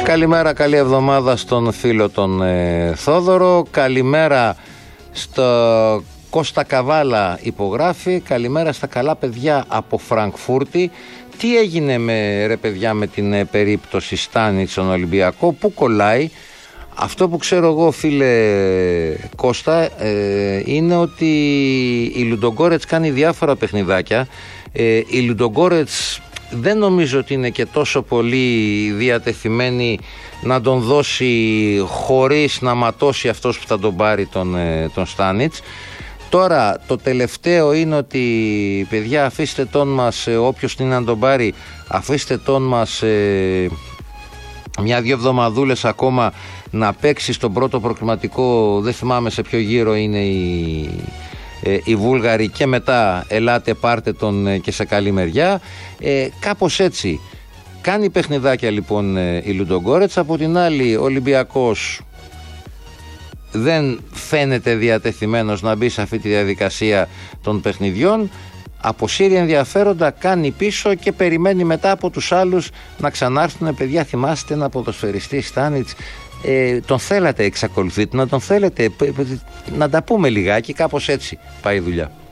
Καλημέρα, καλή εβδομάδα στον φίλο τον Θόδωρο. Καλημέρα στο Κώστα Καβάλα, υπογράφει. Καλημέρα στα καλά παιδιά από Φραγκφούρτη. Τι έγινε ρε παιδιά με την περίπτωση Στάνιτς στον Ολυμπιακό, πού κολλάει? Αυτό που ξέρω εγώ, φίλε Κώστα, είναι ότι η Λουντογκόρετς κάνει διάφορα παιχνιδάκια. Η Λουντογκόρετς δεν νομίζω ότι είναι και τόσο πολύ διατεθειμένη να τον δώσει χωρίς να ματώσει αυτός που θα τον πάρει τον Στάνιτς. Τώρα το τελευταίο είναι ότι, παιδιά, αφήστε τον μας, όποιος είναι να τον πάρει, αφήστε τον μας μια-δυο εβδομαδούλες ακόμα να παίξει στον πρώτο προκριματικό. Δεν θυμάμαι σε ποιο γύρο είναι οι Βούλγαροι, και μετά ελάτε πάρτε τον και σε καλή μεριά. Κάπως έτσι κάνει παιχνιδάκια λοιπόν η Λουντογκόρετς. Από την άλλη, ο Ολυμπιακός δεν φαίνεται διατεθειμένος να μπει σε αυτή τη διαδικασία των παιχνιδιών. Αποσύρει ενδιαφέροντα, κάνει πίσω και περιμένει μετά από τους άλλους να ξανάρθουν. Παιδιά, θυμάστε ένα ποδοσφαιριστή, Στάνιτς, τον θέλατε, εξακολουθείτε να τον θέλετε? Να τα πούμε λιγάκι, κάπως έτσι πάει η δουλειά.